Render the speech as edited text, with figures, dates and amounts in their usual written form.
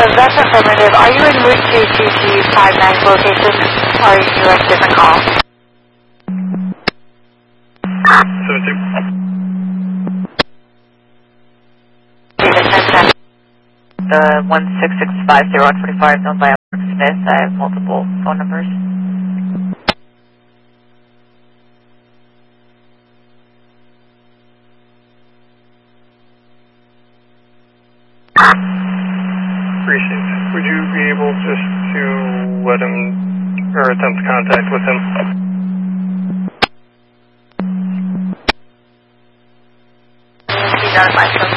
that's affirmative. Are you in Route 22259 location, or are you at a different call? 72. 16650 known by Smith. I have multiple phone numbers. Appreciate it. Would you be able just to let him, or attempt contact with him? Be notified.